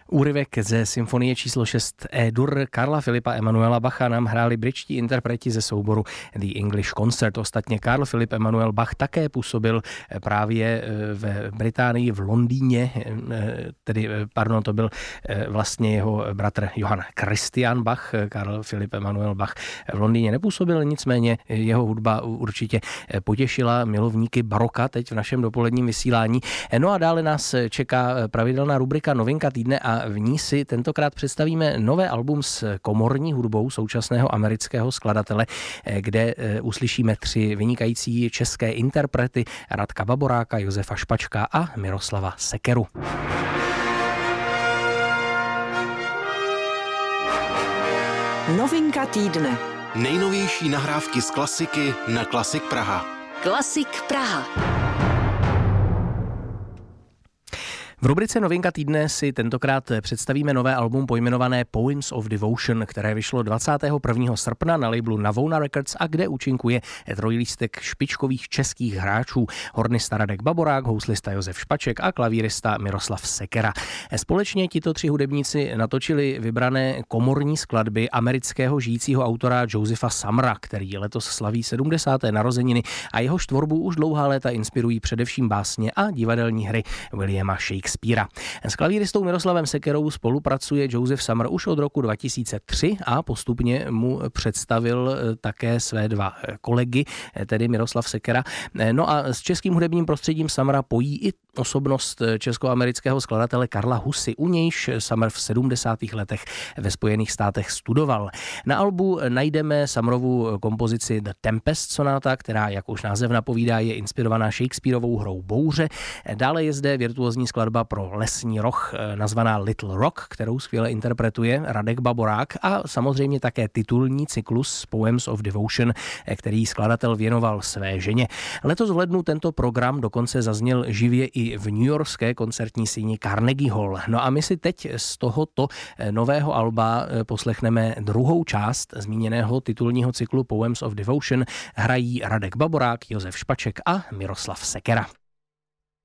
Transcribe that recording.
Úryvek ze symfonie číslo 6 E-dur Karla Filipa Emanuela Bacha nám hráli britští interpreti ze souboru The English Concert. Ostatně Karl Philipp Emanuel Bach také působil právě v Británii, v Londýně, to byl vlastně jeho bratr Johann Christian Bach. Karl Philipp Emanuel Bach v Londýně nepůsobil, nicméně jeho hudba určitě potěšila milovníky baroka teď v našem dopoledním vysílání. No a dále nás čeká pravidelná rubrika Novinka týdne a v ní si tentokrát představíme nové album s komorní hudbou současného amerického skladatele, kde uslyšíme 3 vynikající české interprety Radka Baboráka, Josefa Špačka a Miroslava Sekeru. Novinka týdne. Nejnovější nahrávky z klasiky na Klasik Praha. Klasik Praha. V rubrice Novinka týdne si tentokrát představíme nové album pojmenované Poems of Devotion, které vyšlo 21. srpna na labelu Navona Records a kde účinkuje trojlístek špičkových českých hráčů: hornista Radek Baborák, houslista Josef Špaček a klavírista Miroslav Sekera. Společně tito 3 hudebníci natočili vybrané komorní skladby amerického žijícího autora Josepha Summera, který letos slaví 70. narozeniny a jehož tvorbu už dlouhá léta inspirují především básně a divadelní hry Williama Shakespearea. S klavíristou Miroslavem Sekerou spolupracuje Joseph Summer už od roku 2003 a postupně mu představil také své 2 kolegy, tedy Miroslav Sekera. No a s českým hudebním prostředím Summera pojí i osobnost českoamerického skladatele Karla Husy, u nějž Summer v 70. letech ve Spojených státech studoval. Na albu najdeme Summerovu kompozici The Tempest Sonata, která, jak už název napovídá, je inspirovaná Shakespearovou hrou Bouře. Dále je zde virtuózní skladba pro lesní roh nazvaná Little Rock, kterou skvěle interpretuje Radek Baborák, a samozřejmě také titulní cyklus Poems of Devotion, který skladatel věnoval své ženě. Letos v lednu tento program dokonce zazněl živě i v newyorské koncertní síni Carnegie Hall. No a my si teď z tohoto nového alba poslechneme druhou část zmíněného titulního cyklu Poems of Devotion. Hrají Radek Baborák, Josef Špaček a Miroslav Sekera.